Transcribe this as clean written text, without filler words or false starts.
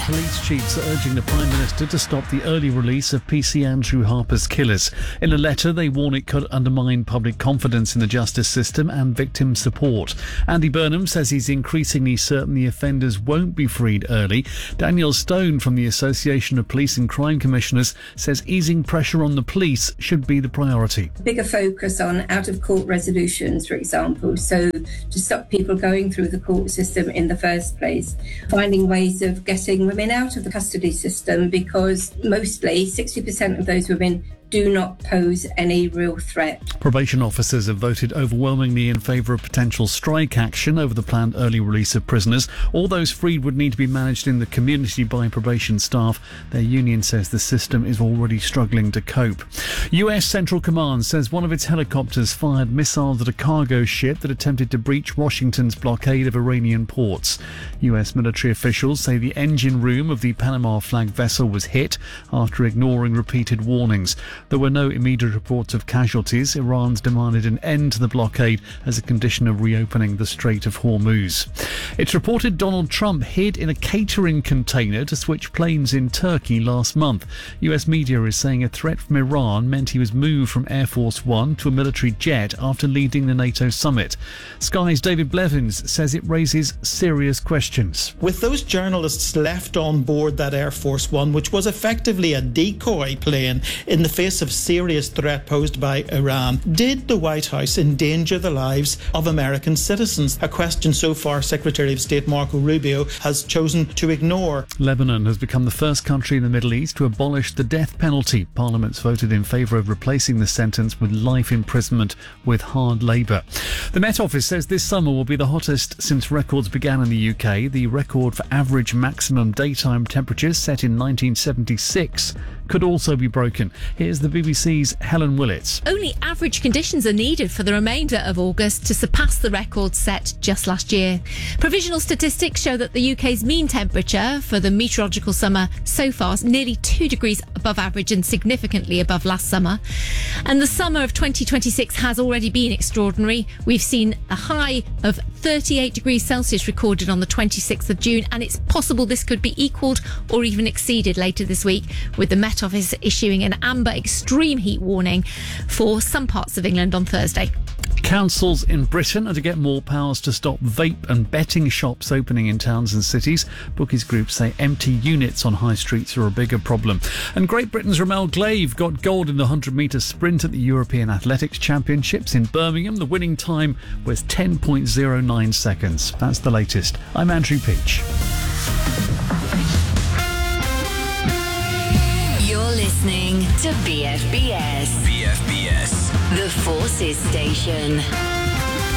police chiefs are urging the Prime Minister to stop the early release of PC Andrew Harper's killers. In a letter, they warn it could undermine public confidence in the justice system and victim support. Andy Burnham says he's increasingly certain the offenders won't be freed early. Daniel Stone from the Association of Police and Crime Commissioners says easing pressure on the police should be the priority. Bigger focus on out-of-court resolutions, for example, so to stop people going through the court system in the first place. Finding ways of getting women out of the custody system, because mostly 60% of those women do not pose any real threat. Probation officers have voted overwhelmingly in favour of potential strike action over the planned early release of prisoners. All those freed would need to be managed in the community by probation staff. Their union says the system is already struggling to cope. US Central Command says one of its helicopters fired missiles at a cargo ship that attempted to breach Washington's blockade of Iranian ports. US military officials say the engine room of the Panama flag vessel was hit after ignoring repeated warnings. There were no immediate reports of casualties. Iran's demanded an end to the blockade as a condition of reopening the Strait of Hormuz. It's reported Donald Trump hid in a catering container to switch planes in Turkey last month. US media is saying a threat from Iran meant he was moved from Air Force One to a military jet after leading the NATO summit. Sky's David Blevins says it raises serious questions. With those journalists left on board that Air Force One, which was effectively a decoy plane in the face of serious threat posed by Iran, did the White House endanger the lives of American citizens? A question so far Secretary of State Marco Rubio has chosen to ignore. Lebanon has become the first country in the Middle East to abolish the death penalty. Parliament's voted in favour of replacing the sentence with life imprisonment with hard labour. The Met Office says this summer will be the hottest since records began in the UK. The record for average maximum daytime temperatures set in 1976 could also be broken. Here's the BBC's Helen Willits. Only average conditions are needed for the remainder of August to surpass the record set just last year. Provisional statistics show that the UK's mean temperature for the meteorological summer so far is nearly 2 degrees above average and significantly above last summer. And the summer of 2026 has already been extraordinary. We've seen a high of 38 degrees Celsius recorded on the 26th of June, and it's possible this could be equalled or even exceeded later this week, with the Met Office issuing an amber extreme heat warning for some parts of England on Thursday. Councils in Britain are to get more powers to stop vape and betting shops opening in towns and cities. Bookies groups say empty units on high streets are a bigger problem. And Great Britain's Rommel Glaive got gold in the 100-metre sprint at the European Athletics Championships in Birmingham. The winning time was 10.09 seconds. That's the latest. I'm Andrew Peach. You're listening to BFBS. BFBS. The Forces Station.